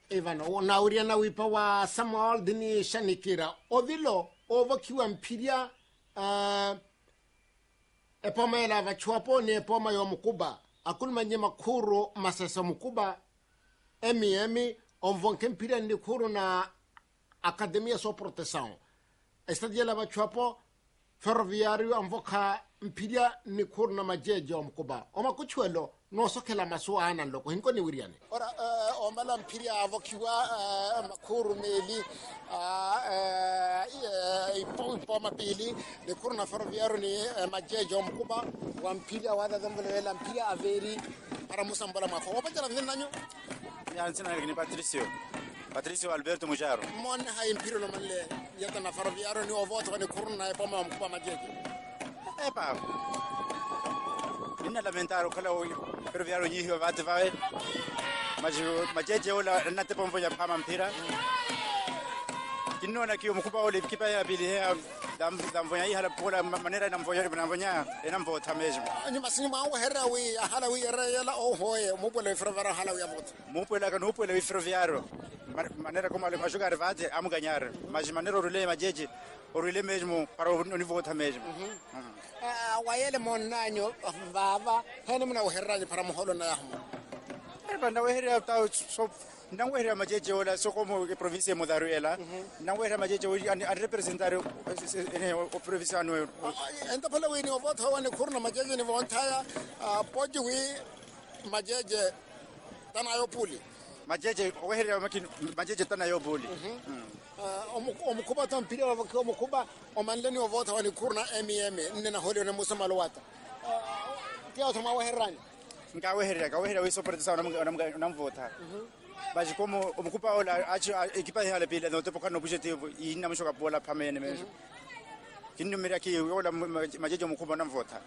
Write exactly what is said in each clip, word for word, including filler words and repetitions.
Evan, o na uriana wipa wa Samuel dini shanikira. Ovilo, over kiwa mpidia, uh, epoma ela vachuapo ni epoma yo mkuba. Akul manye makuru masasa mkuba. Emi emi, onvonke mpidia ni kuru na Academia So Proteção. Estadia la vachuapo, ferroviario amvoka mpidia ni kuru na majeje o mkuba. Oma kuchuelo, no sokela masua anan loko. Hinko ni wiriane. Ora, uh, omala mpidia avokiwa uh, makuru meli, ipo ipo mapili, ni kuru na ferroviario ni uh, majeje o mkuba. Wa mpidia wada dhambele mpidia averi, para musambala mafo. Wapajala vina nanyo? Ya, ntina ni Patricio. Patricio Alberto Mujaro. Mon hai impiro no manle yata na ferroviario ni ovoto ni kuru na epoma mkuba majeje. Epa. Nina lamentaro kala o ferroviario nyi hiwa vate vai. Majo majeje ola nate pomvonya pama mpira. Kinona kiyo mkuba ole kipa ya bili ya dam damvonya hii hala pola manera na mvonya na mvonya ena mvota mesmo. Ni masini ma o herra wi hala wi herra yala o hoye mupole ferroviario hala wi avota. Mupole ka nupole ferroviario. Manera como a jogar vade a ganhar, mas maneira orule majeje orule mesmo para o nível mesmo. Ah, waele monanyo vava hene mna uherraje para moholo na yahmo. Eba na uherra ta so na uherra majeje ola so como que província Modaruela. Na uherra majeje a representar o província no. Enta pala wi ni voto wane kurna majeje ni vontaya poji wi majeje tanayo puli. Majeje uherra makin majeje tanayo puli. Omukuba tampira wavaki omukuba omanleni ovota wani kurna emi emi nina holi na musa malwata kia utama waherani nga weherera ka wehera wiso proteção na na vota mas como omukuba ola acho equipa hala pila no tempo kano objetivo e na mshoka bola pamene mesmo kinno mira ki ola majeje omukuba na vota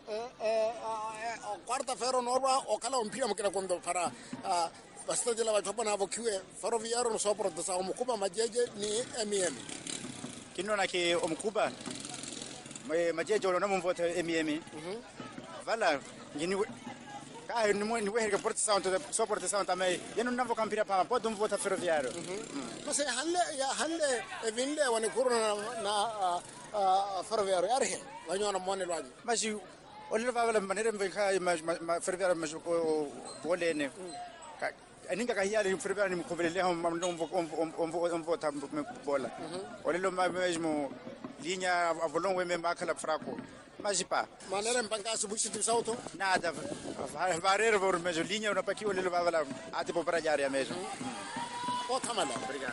quarta feira norwa okala ompira mukina kondo para Basta la vachopa na vokiwe ferroviario no So Proteção omukuba majeje ni M M. Kinona ki omukuba majeje ola na mvota M M. Vala ngini ka ni mo ni weherga Proteção to So Proteção também. Yeno na vokampira pa pode mvota ferroviario. Mas halle ya halle evinle wani kuruna na ferroviario arhe wanyona mone lwaji. Mas ola vala manera mveka ferroviario mas bolene. Aninga kahiyali ferroviario ni mkubelele hao mamnomvo omvo omvo tambo bola. Olelo mesmo linha avolon we memba kala fraco. Mas pa manera mpanga subushi tu sauto nada varero vor mesmo linha una paqui olelo vala ati po para área mesmo. O tamala Obrigado.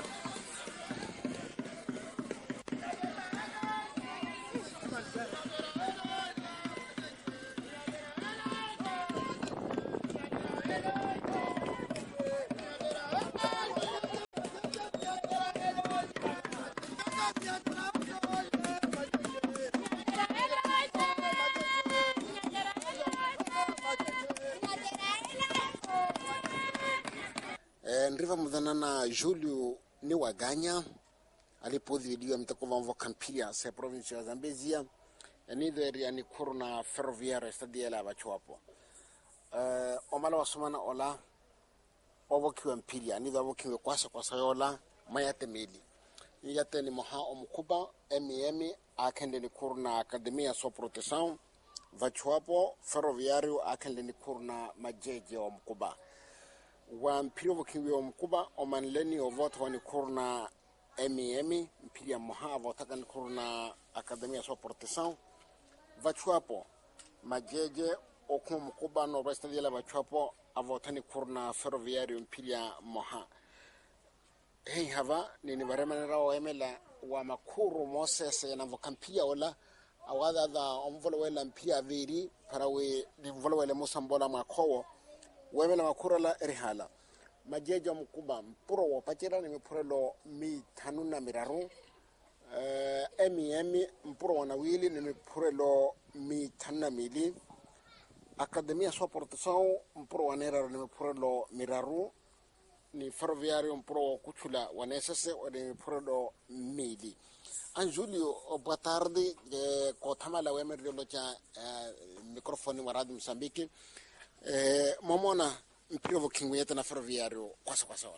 Ndriva mudhanana Julio ni waganya alipodhidiwa mtakova mvo Kampia se provincia ya Zambezia nidheri yani kurna ferroviario stadia la bachuapo eh omala wasomana ola ovokiwa mpiria nidha vokiwe kwasa kwasa yola mayate meli yate ni moha omukuba M M akende ni kurna Academia So Proteção vachuapo ferroviario akende ni kurna majeje omukuba wa mpira vokiwe omukuba omanleni ovota wani kurna M M mpira moha votaka ni kurna Academia So Proteção vachuapo majeje okumukuba no resta dela vachuapo avotani kurna ferroviario mpira moha hei hava nini baremana wa emela wa makuru Moses na vokampia ola awada da omvolo wela mpira veri para we divolo wela musambola makowo wemela makuru la erihala majeje omukuba mpuro wa pachira ni mpuro mi tanuna miraru eh M M mpuro wana wili ni mpuro mi tanuna mili Academia So Proteção mpuro wanera ni mpuro miraru ni ferroviario mpuro kuchula wanesese ni mpuro mili an Julio boa tarde eh kotamala wemerlo cha microphone waradi Msambiki eh momona mpiro vokingu yeta na ferroviario kwasa kwasa wala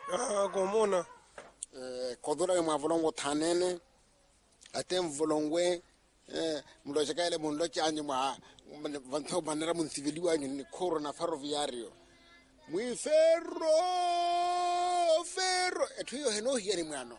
Ah, komona. eh kodula ke mavolongo thanene atem volongwe eh mlo jakaile munlo tjanye mwa vantho banera muntsiveliwa ni corona ferroviario mwi ferro ferro ethuyo heno hieri mwano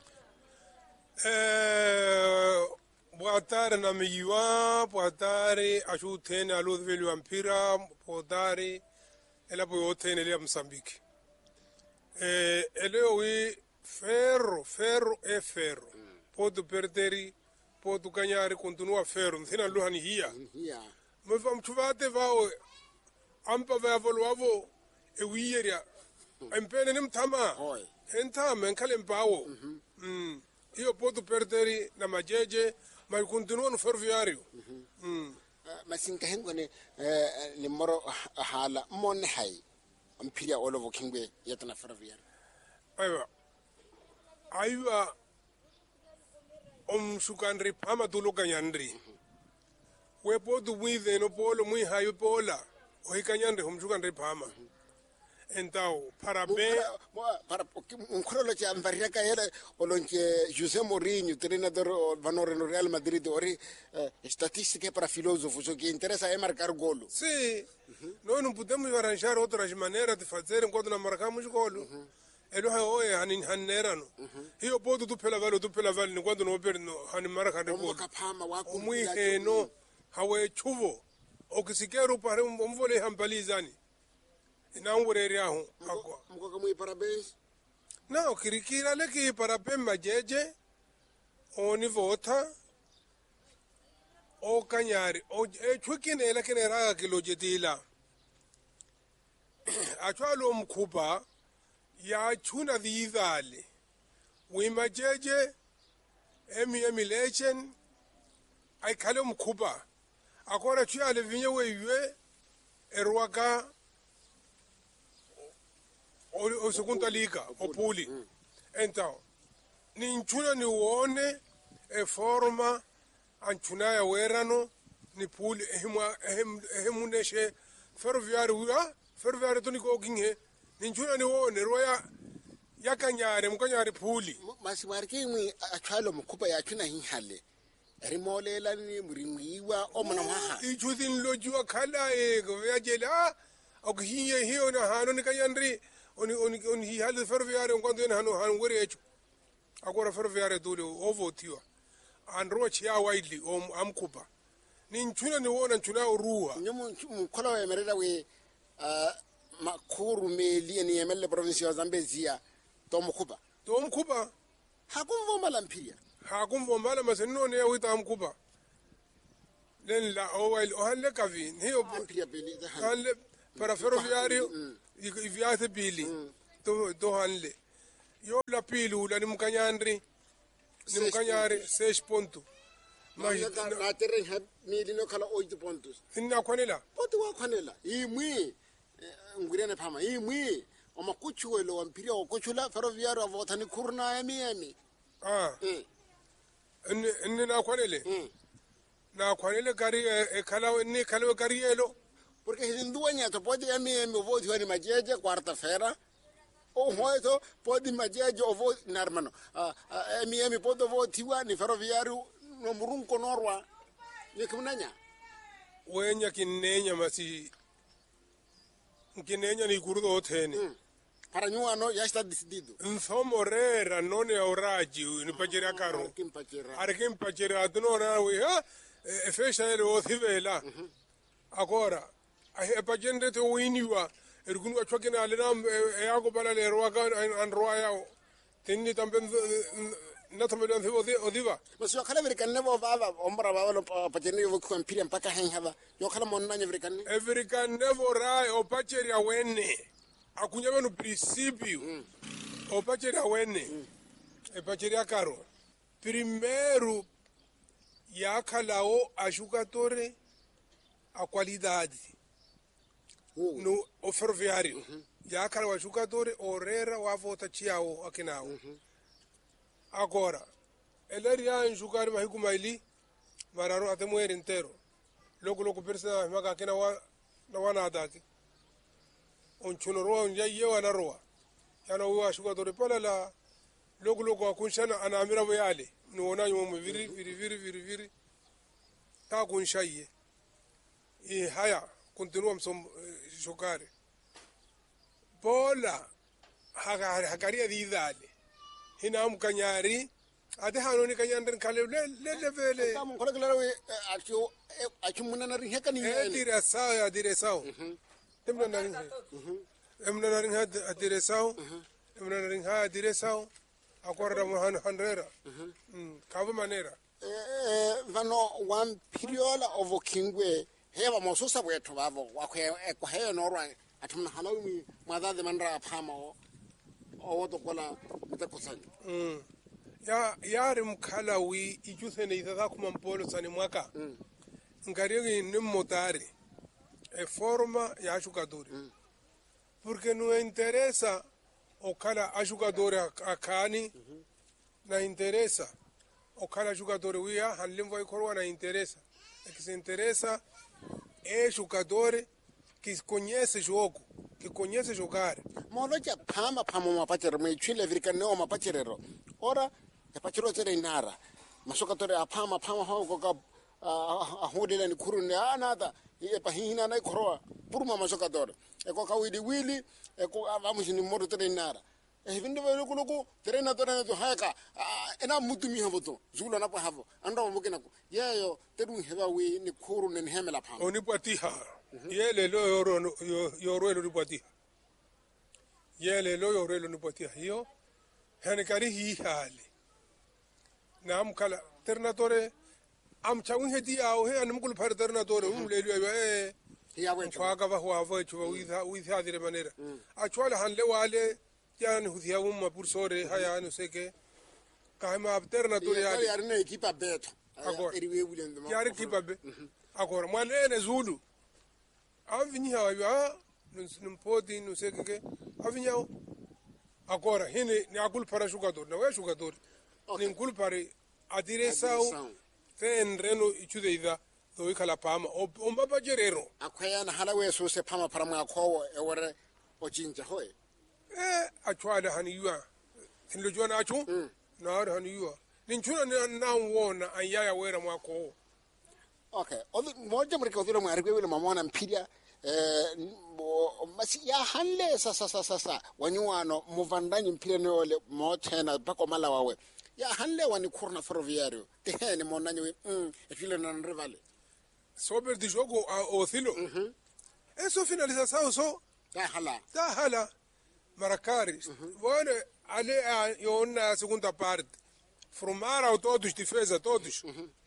Eh, boa tarde na miwa, boa tarde a jutene a luz velho ampira, boa tarde ela boa otene ele a Moçambique. Eh, ele oi ferro, ferro é ferro. Pode perder, pode ganhar, continua ferro. Não tem a luz hia. hia Mas vamos chuvate vao, ampa vai avoloavo e uieria. Empene nem tama. Hoi. Entama, encalem pao. Mm. Io posso perdere na majeje, ma continuo no ferroviario. Mm. masinka hengone eh ni moro hala mon hay ampiria olovo kingwe yatana ferroviario Aiwa. Aiwa. Om sukandri pama tulo kanyandri. We potu muive no polo mui hayo pola. O hikanyandri om sukandri pama. Então, parabéns. para un crollo che amvaria ka era olonche José Mourinho treinador vanore no Real Madrid ori statistiche para filosofo so che interessa é marcar golo. Sim, nós não podemos arranjar outras maneiras de fazer enquanto não marcamos golo. Ele vai oi hanin hanerano. Io posso tu pela vale tu pela vale enquanto não perno hanin marca de golo. Kapama wa O mui no hawe chuvo. O que se quer para um um vole hampalizani. Não ureria hu agora. mko kama parabéns. Não, kirikira leki parabéns majeje. Oni vota. O kanyari o e chukine ela kene raga kilojetila achwalo mkhuba ya chuna dhidhali wima jeje emi emulation ai khale mkhuba akora chya le vinye wewe erwaka o o segunda liga o puli então ni chuna ni wone e forma anchunaya werano ni puli ehima ehem ehemuneshe ferroviario wa ferroviario toni ko ginge ni nchuna ni wone roya yakanyare mukanyare puli masimarike mwi achwalo mkhuba ya chuna hinhale rimolela ni muringiwa o mona maha ichuthin lojiwa khala e go yajela okuhiye hiyo na hano ni kanyandri oni oni oni hi hal ferroviario kwando na hano han wore echo agora ferroviario dole ovotiwa andro chia widely om amkupa ni nchuna ni wona nchuna uruwa nyomo mkhola wa emerela we makhuru meli ni emele province ya Zambezia to mkhuba to mkupa hakumvoma lampiria hakumvombala masenno ne wita amkupa len la owail o halle kavin hiyo lampiria beli da halle para ferroviario iviate bili to to halle yo la pilu la ni mkanyandri ni mkanyare seis ponto ma na terren ha mili no kala oito pontos inna kwanela poti wa kwanela imwi ngurene phama imwi o makuchuelo wa mpiria o kuchula ferroviario avota ni kurna emi emi ah eh inni inni na kwanele mm na kwanele kari e kala ni kala kari elo porque hinduanya to podi emi emi o voti ni majeje quarta-feira o hoito podi majeje o voti narmano emi emi podi voti wa ni ferroviario no murunko norwa ni kumnanya wenya kinenya masi kinenya ni kurdo othene para nyua no ya está decidido nsomorera none auraji ni pajera karo kimpachera arkin pajera dunora we ha e fesha ele othivela agora a pajende to winiwa ergunu achokena alena e ago bala le roaga an roaya tinni tamben na tamben odiva mas yo khala american nevo baba ombra baba no pajene yo ku ampiria mpaka hen haba yo khala monna american African never rai o pacheri awene akunyama no princípio o pacheri awene e pacheri akaro primeiro yakalao a jogadore a qualidade no o ferroviário yakala a jogadore orera o avota chiao akinao agora ele ia jogar mais com ele mararo até morrer inteiro logo logo persa maga kina wa na wana daki on chuno ro on yaye wana roa yana wa jugador pala la logo logo akunshana ana amira boyale ni wona yomo viri viri viri viri viri ta kunshaye e haya continuam som giocare bola haga hagaria di dale hina am kanyari ade hanoni kanyandren kale le le vele tam ko kala we acho acho munana ri hekani e dire sa ya dire sa temna na rin emna na rin ha dire sa emna na rin ha dire sa akorda mo han hanrera kavu manera eh vano one period of kingwe heva mosusa bwethu bavo wakhe ekho he no rwa athumna halawmi madade manra phama o o to kola mutakusanya mm ya yari mkhalawi ijuthene idada kuma mpolo sani mwaka ngari ni motari e forma ya jogador porque não interessa o cara a jogador akani na interessa o cara jogador uia hanlim vai korwa na interessa é que se interessa é jogador que conhece jogo que conhece jogar moloja phama phama mapachere me chile virika ne o mapacherero ora e pachero tsere inara masoka tore a phama phama ho ko ka a hodela ni khurune anata e pahina na khoroa puruma masoka tore e ko ka widi wili e ko ava mushini modo tere inara e vinde vele ko loko tere na tere to haka ena mutumi havoto zula na pa havo anda mo kena ko yeyo teru heba wi ni khurune ni hemela phama oni patiha yele lo yoro yoro lo patiha yele lo yoro lo patiha yo hani kari hi hali nam kala ternatore am chawun hedi au he anum kul par ternatore um le le e ya we fa ga va wa va chu wi tha wi tha dire manera a chwala han le wale yan huthia um ma pur sore haya no seke ka ma ternatore ya ya ya ne equipa beto agora eriwe wulendo ma yari kipa be agora male ne zulu am vini ha ya num podi no seke ke avinya agora hine ni akul para jogador não é jogador nem kul para a direção tem reno ichudeida do ikala pama o mbaba gerero akwaya na halawe so se phama phara ma khowo e wore o chinja hoye eh achwala haniywa tinlo jona achu na haniywa ninchuna na wona ayaya wera mwako okay odo moja mrike odiro mwari kwele mamona mpiria eh masi ya hanle sa sa sa sa wanyuano muvandanyi mpire ne ole mo tena bako mala wawe ya hanle wani kurna ferroviario te hene monanyi mm e filo na rivale sober di jogo o thilo eso finalização so ya hala da hala maracari bueno ale a yona segunda parte formar todos defesa todos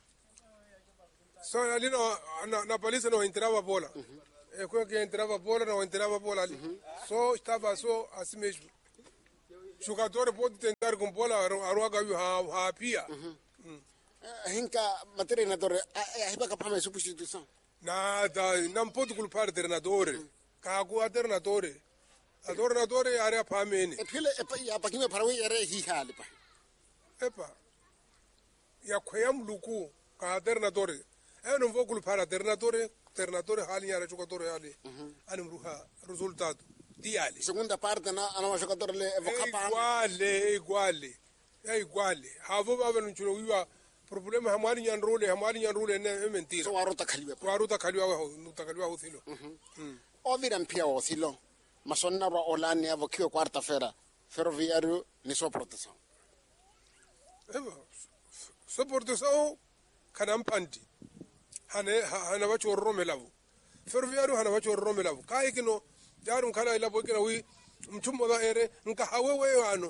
só ali no na, na baliza não entrava a bola é quando que entrava a bola não entrava a bola ali só estava só assim mesmo jogador pode tentar com bola aruaga ha ha pia hinka matrenador hiba ka phama substituição nada não pode culpar treinador cago a treinador a treinador área pamene e phile ya pakime pharawe ere hi hale pa epa ya kweyam luku ka treinador eu não vou culpar a treinador treinador hali ya jogador hali anim ruha resultado diale segunda parte na ana jogador le evoca pa iguale iguale é iguale havo baba no chulo wiwa problema hamali nyan role hamali nyan role ne mentira so warota khaliwe waruta khaliwa wa nuta khaliwa uthilo o vira mpia o thilo masonna ro olane avokiwe quarta feira ferroviario ni so proteção eba so proteção kanam panti hane hana wacho romelavu ferroviario hana wacho romelavu kai kino jarum kala ila bokina wi mchumbo da ere nka hawewe wano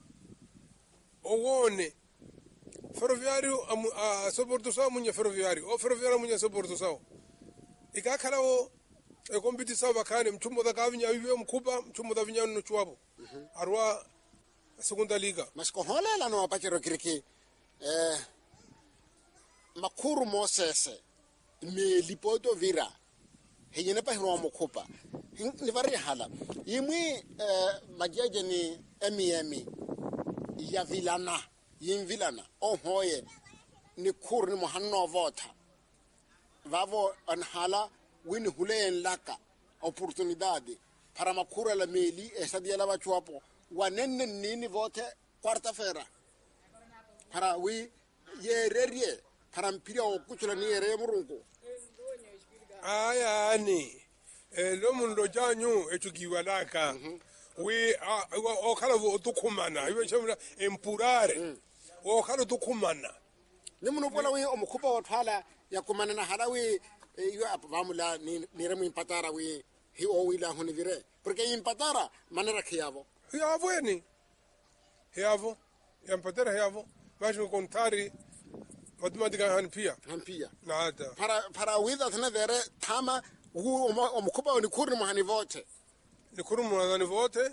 owone ferroviario a soportução munha ferroviario o ferroviario munha soportução ika kala o e competição bakane mchumbo da kavinya wiwe mkuba mchumbo da vinyano chuabo arwa segunda liga mas ko holela no apachero kiriki eh makuru mosese me lipoto vira heyene pa hiro mo khopa ni vari hala yimwe eh majaje ni emi ya vilana yin vilana o hoye ni kur ni mohanno vota vavo an hala win hulen laka oportunidade para makura la meli estadio la bachuapo wanenne nini vote quarta fera para wi yererie para mpiria okuchula ni yere murungu aya ni lo mundo janyu etukiwalaka we o kala vo tukumana iwe chemula empurare o kala tukumana ni muno bola we omukhupa wathwala ya kumana na halawi iwe apamula ni ni remu impatara we hi o wila honi vire porque impatara manera khiyavo yavo ni yavo impatara yavo masho kontari matematika hanpia hanpia nada para para witha thana vere thama u omukhupa ni khuri mohani vote ni khuri mohani vote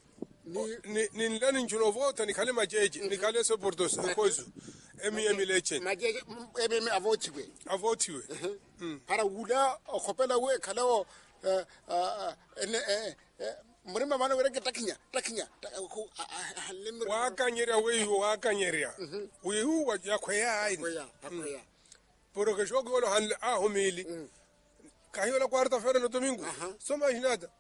ni ni ndani nchuno vote ni kale majeje ni kale soportos kozo emi emi leche majeje emi emi avotiwe avotiwe para wula okhopela we khalao ene murima bana were ke takinya takinya wa kanyeria we wa kanyeria we hu wa ya khoya ai khoya pero que jogo wala han a homili kahiyo la quarta feira no domingo só mais nada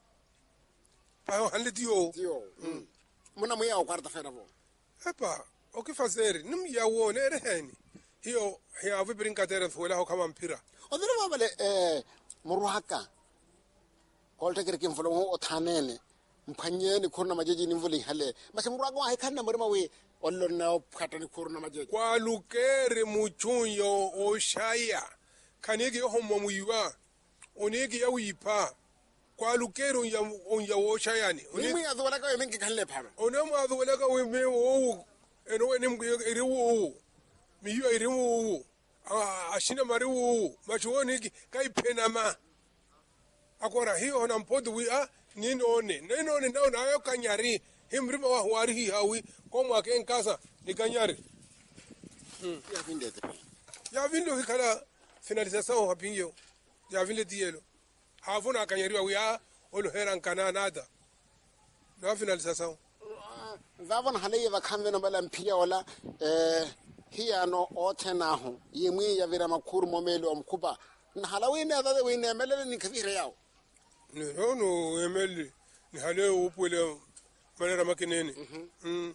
pa han le dio dio muna moya o quarta feira vo epa o que fazer não ia o ne reheni hiyo hiyo ave brincadeira foi lá kama mpira o dele vale eh muruhaka kolta kirkin fulo o thanene mphanyeni khona majeje ni mvuli hale mase muruhaka wa khana murima we ollo na phata ni khona majeje kwa lukere muchunyo o shaya kanege homo muiwa onege ya wipa kwa lukere ya onja o shaya ni ni ya zola ka yemengi khalle phama ona ma zola ka we me o eno we ni ere wo mi yo ere wo ashina mari wo machuoni kai penama akora hiyo na mpodu wi a ninone ninone nao nayo kanyari himrima wa wari hi hawi ko mwa ken kasa ni kanyari mm ya vinde ya vinde hikala finalização hapinyo ya vinde dielo havuna kanyari wa ya olo heran kana nada na finalização zavon halaye va khamve no bala mphiya wala eh hiya no othenaho yemwe ya vira makhuru momelo omkhupa na halawe ne adade we ne melele ni khvire yao ni no no emeli ni hale upwele manera makinene mm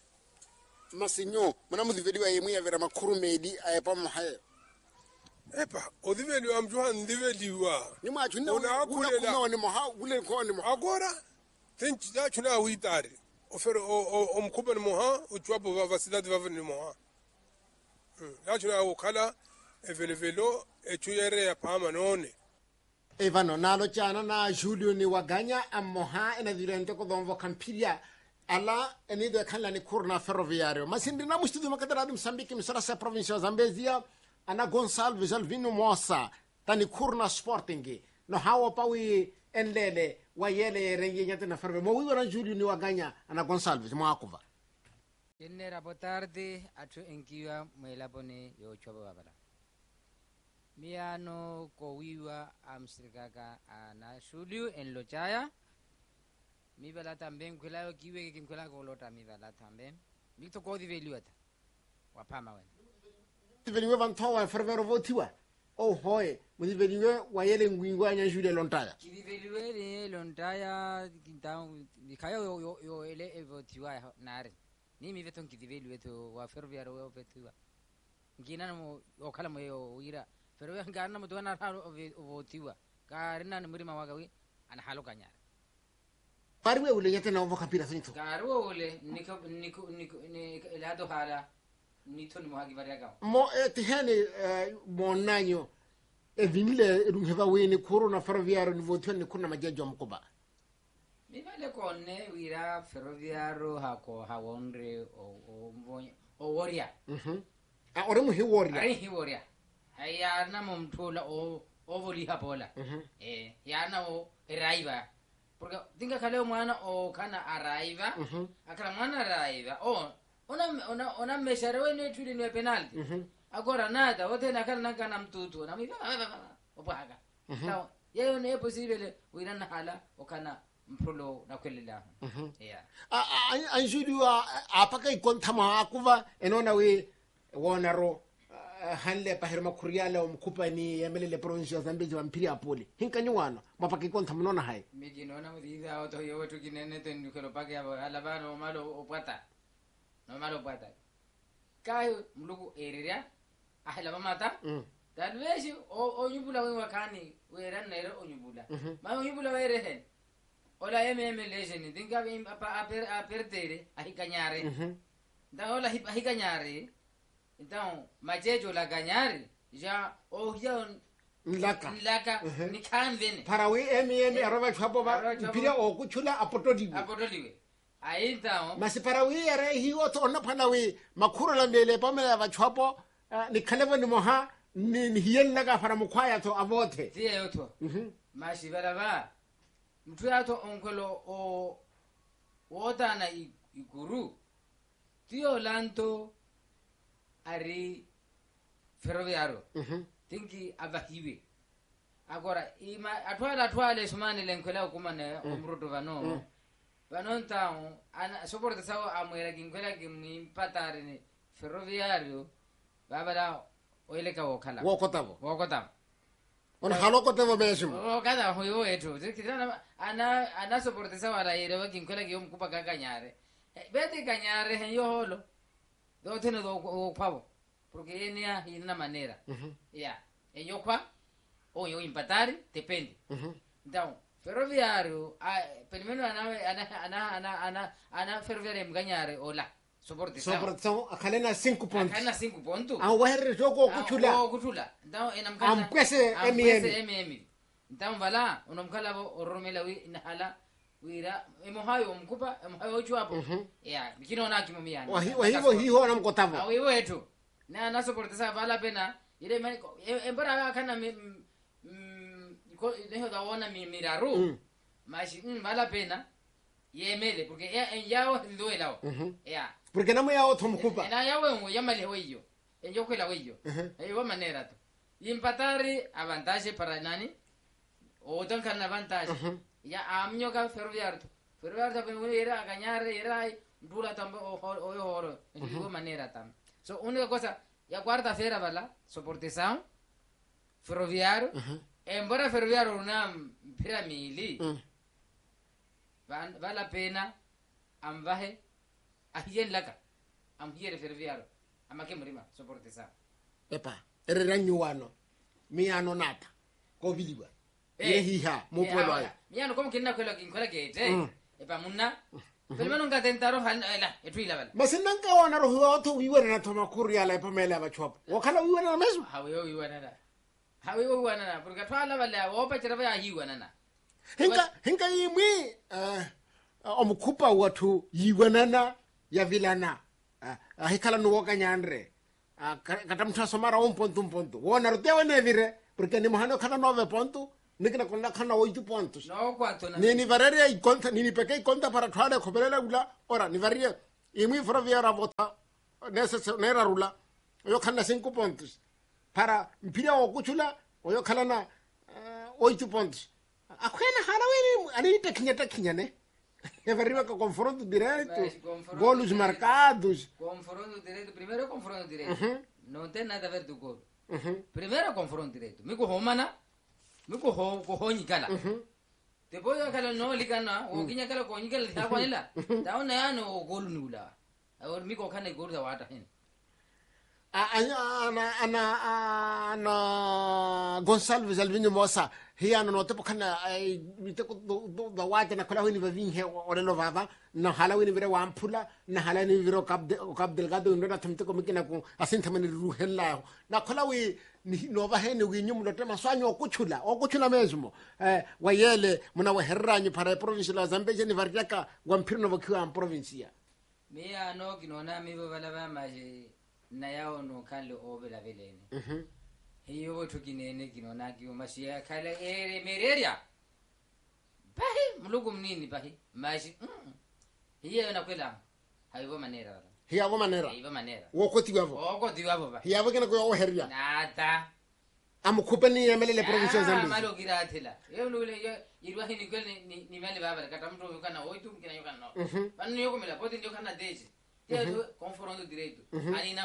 masinyo mona mudiveli wa yemwe ya vira makhuru medi ayepa mhaye epa odiveli wa mjuha ndiveli wa ni ma chunna una kuma ni moha ule ko ni moha agora tenchi ya chuna uitari ofero o omkhupa ni moha uchwapo va vasidade va ni moha ya chuna ukhala evelevelo echuyere ya pama none Evano nalo chana na Julio ni waganya amoha ena dirente ko donvo kampiria ala eni de kanla ni kurna ferroviario masindi na mustido makadara dum Mozambique misara sa provincia Zambezia ana Gonçalves Alvino Mossa tani kurna sporting no hawo pawi enlele wayele rengi nyate na ferve mo wiwa na Julio ni waganya ana Gonçalves mo akuva Yenera boa tarde atu enkiwa mwelapone yo choba babala Miano kowiwa amsirikaka ana Julio en Lochaya mi bala tamben kwela kiwe kimkwela ko lota mi bala tamben mito ko di veluata wapama wen tiveliwe vantowa fervero votiwa oh hoye mudiveliwe wayele ngwingwa nya Julio lontaya kiveliwe le lontaya kintao mikaya yo yo, yo ele votiwa nare ni mi veton kiveliwe to wa fervero wa votiwa ngina mo okala mo yo ira pero yang gana mo tuana halo votiwa karena murima wagawi ana halo kanyara Parwe ule nyate na ovo kampira sinto Garwo ule niko niko niko ni elado hala nito ni mohagi variaga mo etihene mo nanyo e vinile rungheva weni corona ferroviario ni votiwa ni kuna majejo mkuba mi vale konne wira ferroviario hako hawonre o o o woria mhm a ore mu hi woria ai hi woria aya na momthola o o voli hapola eh yana o eraiva porque tinga kale mwana o kana araiva akala mwana araiva o ona ona ona mesharewe ne tuli ne penalty agora nada wote nakala nakana mtutu na miva opaga now yeye ne possible wirana hala o kana mpholo na kwelela yeah a Julio apaka ikontama akuva enona we wonaro hanle pa herma kuriala o mkupa ni emelele province ya Zambezi wa mpiri apole hinka nywana mapaki konta mnona hai miki nona mudhiza auto yo tu kinene to ndukelo pake abo alabano malo opata no malo opata kai mlugu eriria ahla mamata mm. dalweshi o onyubula we wakani we ran nero onyubula ma onyubula we rehen ola eme eme lejeni dinga be apa aper apertere ahikanyare mhm nda ola ahikanyare então majejo la ganyare ja o ya nlaka nlaka ni kan vene parawi emi emi araba chwapo ba mpiri o kuchula apotodiwe apotoliwe aintao masi parawi ere hi oto onna panawi makuro la mele pamela ba chwapo ni khalebo ni moha ni hiyen laga para mukwaya to avote tie yoto mhm mashi baraba mtu yato onkolo o wota na iguru tio lanto ari ferroviario mhm tinki abahiwe agora ima atwala atwale sumane lenkwela kumane omruto vano vano ntao ana soporta sawa amwera ginkwela gimpatare ni ferroviario babala oileka wokala wokotabo wokota ona halokotabo besimo o kada hoyo eto zikitana ana ana soporta sawa la ire ginkwela giyomkupa kaganyare bete ganyare hen holo do tene do kwabo porque enia ina manera mhm ya ello qua o yo impatare depende mhm então ferroviario pelo menos ana ana ana ana ana ana ferroviario mganyare ola soporte sa soportação akhalena cinco pontos kana cinco pontos a werre joko kuchula o kuchula então enamkana Amkwese mm mm então vala unomkala bo romela wi nahala wira emohayo mkupa emohayo chuapo ya bikino na kimomia wahi wahi hiho na mkotavo awi wetu na na soporte sa vala pena ile embora kana ko dejo da ona mi miraru mas vala pena yemele porque yao ndoela ya porque namo yao tomkupa na yawe ngo yamale weyo enjo kwela weyo ayo manera tu impatare avantage para nani o tan kana avantage ya amnyo ka ferroviario ferroviario da pemule era gañare era dura tambo o o horo en manera tam so única cosa ya cuarta feira vala soportezão ferroviario embora ferroviario una piramili van vale la pena ambaje ahien laka am hiere ferroviario amake mrima soportezão epa ere ranyuano mi ano nata ko biliwa ere hiha mo pueblo ay mi ano como que na kwela kinkola gete epa munna pero menos que tentaron la etuila vala masinan ka wana ro huwa to wiwa na to makuri ala pa mele ba chop wo kala wiwa na meso hawe wiwa na hawe wiwa na porque twala vala wo pa tira ba hiwa na hinka hinka yimwi eh omkupa watu yiwa na ya vilana ah hikala no wokanyanre katamtha somara un ponto un ponto wona ro tewe ne vire porque ni mohano kana nove ponto nikina konna kana oito pontos no quanto na ni ni varere i conta ni ni peke i conta para twale khobelela ula ora ni varie i mi ferroviaria vota nese nera rula yo kana cinco pontos para mpira o kuchula o yo kana na oito pontos akwena halaweni ani tekinya tekinya ne e varriva con confronto diretto golos marcados confronto diretto primeiro confronto diretto non tem nada a ver do gol primeiro confronto diretto mico homana mico ho ko honi kala depois kala no likana o kinya kala ko nyikala ta kwanela ta ona ano gol nula or mico kana gol da wata hin ana ana ana Gonçalves Alvinho Moça hiya no te kana ai mite ko da wata na kala hini va vinhe o lo vava na hala hini vira wampula na hala ni viro kap kap delgado ndo na tamte ko mikina ko asinta mani ruhella na kala wi no va hene wi nyumu ndo tema swanyo okuchula okuchula mesmo eh wayele muna wa herranyi para province la Zambezi ni variaka wampirno vakiwa provincia me ano kinona mi bala ba maje na yao no kale obela belene mhm hiyo tukinene kinona kiyo mashia kale ere mereria bahi mlugu mnini bahi maji hiyo na kwela hayo manera hiyo wa manera hiyo manera wokoti wavo wokoti wavo bahi hiyo wakena ko o herria nada amukupeni yemelele province ya Zambezi malo kiratela yo lule irwa hini kwele ni ni mele baba kata mtu yokana oitu mkina yokana no banu yoko mela poti ndio kana deje tiyo confronto direito ani namo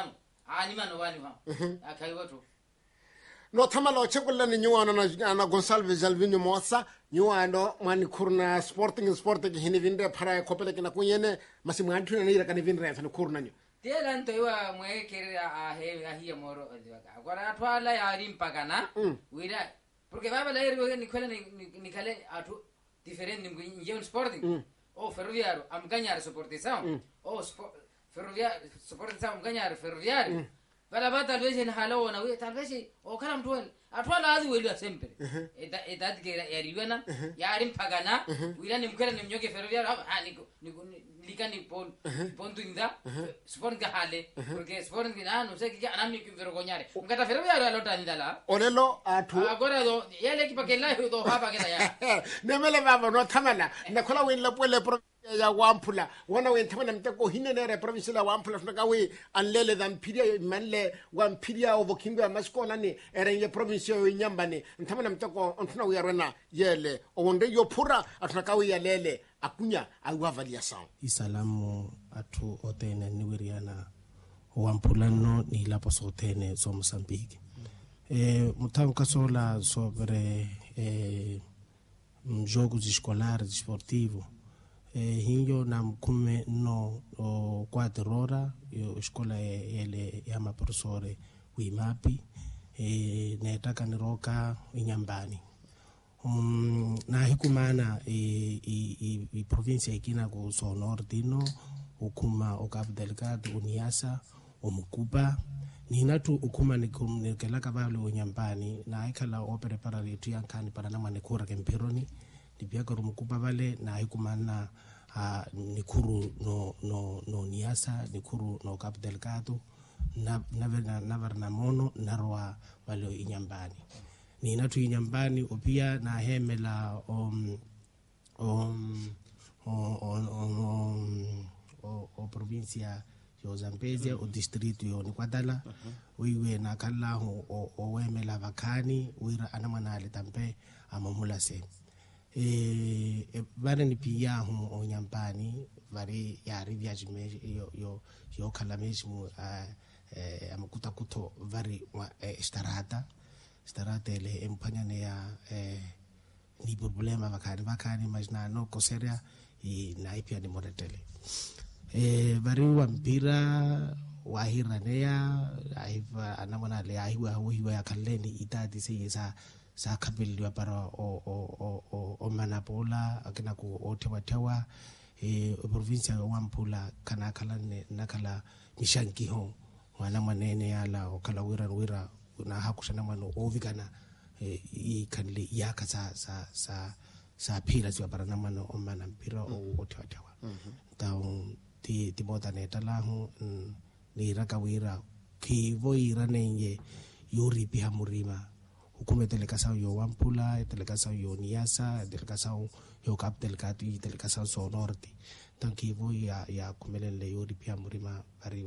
ani mano wani wa akai wato no tamala chekulla ni nyuwana na na Gonçalves Alvinho Mossa nyuwano mani kurna sporting sporting hini vinde para kopele kina kunyene masimu antuna ni rakani vinde fa kurna nyo tela ntoiwa mwekere a he a hiya moro agora atwala ya rimpagana wira porque baba la ero ni kwela ni kale atu different ni un sporting o ferroviario am gagnare supportazione o ferroviario supportazione am gagnare ferroviario bala bata lwese ni halo na we talvesi o kala mtu atwala azi welu sempre eta eta ke yaribana ya rimpagana wira ni mkwela ni mnyoke ferroviario ha ni likani pon pontu inda sport hale porque sport na no sé que anami que vergognare ngata ferroviario alota ndala olelo atu agora do yele ki pakela do hapa kela ya nemele baba no tamala na kola win la pole pro ya wampula wana wen tamana mteko hinene province la wampula fnaka we anlele dhampiria manle wampiria ovo kingo ya maskola ni erenye province yo nyambane ntamana mteko ontuna uyarena yele onde yo pura atnaka we yalele akunya awavalia sawa isalamu atu otene niwiriana wampulano ni lapo sotene so Mozambique eh mutangu kasola sobre eh jogos escolares esportivo eh hinyo na mkume no o quatro hora yo escola ele yama professore wimapi eh netaka niroka inyambani um na hikumana i i i provincia ikina ku so nordino ukuma o Cabo Delgado uniasa o Mukuba ni natu ukuma ni kumnikela kabalo unyambani na ikala opere para ritu yankani para na manekura kempironi dibiaka Mukuba vale na hikumana a nikuru no no no niasa nikuru no Cabo Delgado na na na na mono narwa wale inyambani ni natu inyambani opia na hemela um um o o o provincia yo Zambezia o distrito yo ni Kwadala wiwe na kala o o wemela vakani wira anamanale tampe amamula se eh bana ni pia hu o nyampani vari ya riviage me yo yo yo kala mesmo eh amakuta kuto vari estarata starate le empanyane ya eh ni problema vakani vakani mas na no coseria e na ipia ni moretele eh bari wa mpira wa hiranea aiva anamona le aiwa huwa ya kaleni itati se sa sa kapelwa para o o o o manapola akina ku otewatewa eh provincia wa Mpula kana kala nakala mishanki ho wana manene yala okala wira wira na hakushana mano ovikana i kanle yaka sa sa sa sa phila siwa para namano o mana mpira o otewatewa tao ti ti bota neta la ho ni raka wira ki voira nenge yuri piha murima hukumetele kasao yo Wampula etele kasao yo Niasa etele kasao yo Cabo Delgado etele kasao so norte tanki vo ya ya kumelele yuri piha murima ari